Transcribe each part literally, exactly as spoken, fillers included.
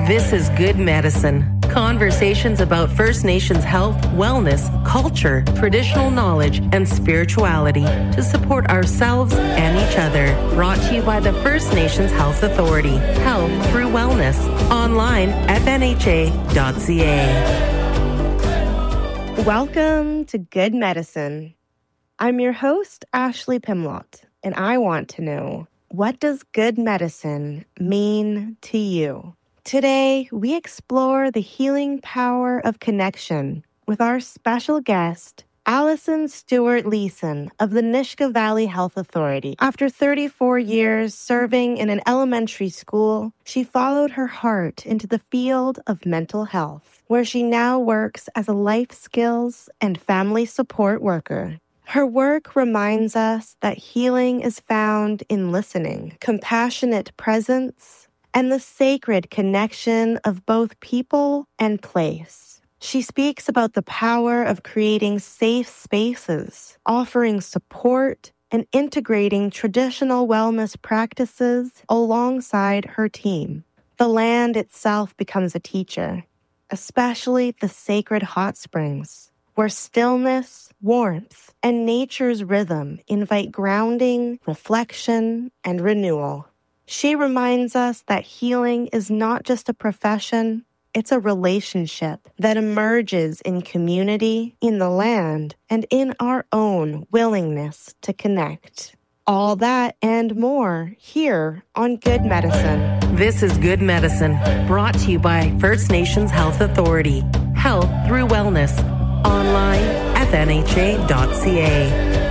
This is Good Medicine. Conversations about First Nations health, wellness, culture, traditional knowledge, and spirituality to support ourselves and each other. Brought to you by the First Nations Health Authority. Health through wellness. Online at N H A dot C A. Welcome to Good Medicine. I'm your host, Ashley Pimlott, and I want to know, what does good medicine mean to you? Today, we explore the healing power of connection with our special guest, Allison Stewart-Leeson of the Nisga'a Valley Health Authority. After thirty-four years serving in an elementary school, she followed her heart into the field of mental health, where she now works as a life skills and family support worker. Her work reminds us that healing is found in listening, compassionate presence, and the sacred connection of both people and place. She speaks about the power of creating safe spaces, offering support, and integrating traditional wellness practices alongside her team. The land itself becomes a teacher, especially the sacred hot springs, where stillness, warmth, and nature's rhythm invite grounding, reflection, and renewal. She reminds us that healing is not just a profession, it's a relationship that emerges in community, in the land, and in our own willingness to connect. All that and more here on Good Medicine. This is Good Medicine, brought to you by First Nations Health Authority. Health through wellness. Online at N H A dot C A.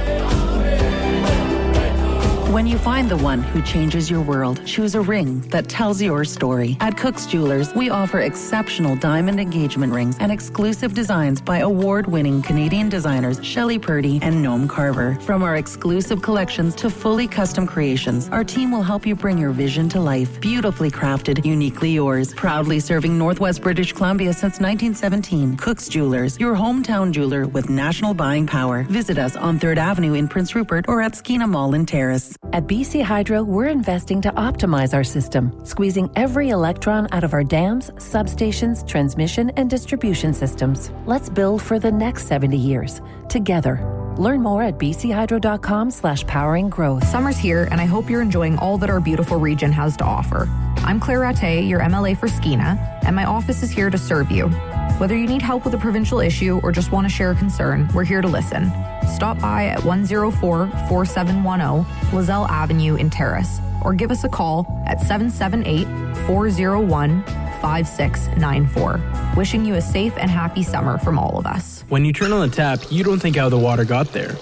When you find the one who changes your world, choose a ring that tells your story. At Cook's Jewelers, we offer exceptional diamond engagement rings and exclusive designs by award-winning Canadian designers Shelley Purdy and Noam Carver. From our exclusive collections to fully custom creations, our team will help you bring your vision to life. Beautifully crafted, uniquely yours. Proudly serving Northwest British Columbia since nineteen seventeen. Cook's Jewelers, your hometown jeweler with national buying power. Visit us on third Avenue in Prince Rupert or at Skeena Mall in Terrace. At B C Hydro, we're investing to optimize our system, squeezing every electron out of our dams, substations, transmission, and distribution systems. Let's build for the next seventy years, together. Learn more at bchydro.com slash powering growth. Summer's here, and I hope you're enjoying all that our beautiful region has to offer. I'm Claire Rattay, your M L A for Skeena, and my office is here to serve you. Whether you need help with a provincial issue or just want to share a concern, we're here to listen. Stop by at one oh four, four seven one oh Lozelle Avenue in Terrace, or give us a call at seven seven eight, four oh one, five six nine four. Wishing you a safe and happy summer from all of us. When you turn on the tap, you don't think how the water got there.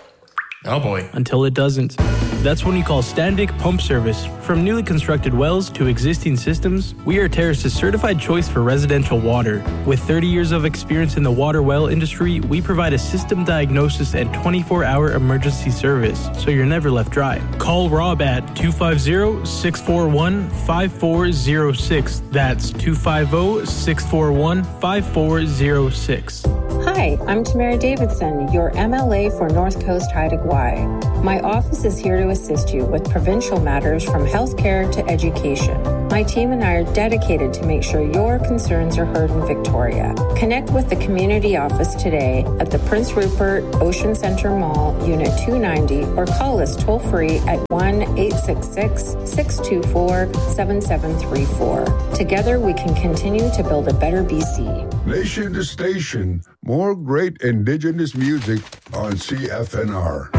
Oh boy. Until it doesn't. That's when you call Standvik Pump Service. From newly constructed wells to existing systems, we are Terrace's certified choice for residential water. With thirty years of experience in the water well industry, we provide a system diagnosis and twenty-four hour emergency service, so you're never left dry. Call Rob at two five zero, six four one, five four zero six. That's two five zero, six four one, five four zero six. Hi, I'm Tamara Davidson, your M L A for North Coast Haida Gwaii. My office is here to assist you with provincial matters from healthcare to education. My team and I are dedicated to make sure your concerns are heard in Victoria. Connect with the community office today at the Prince Rupert Ocean Centre Mall, Unit two ninety, or call us toll-free at one eight six six, six two four, seven seven three four. Together, we can continue to build a better B C. Nation to station, more great Indigenous music on C F N R.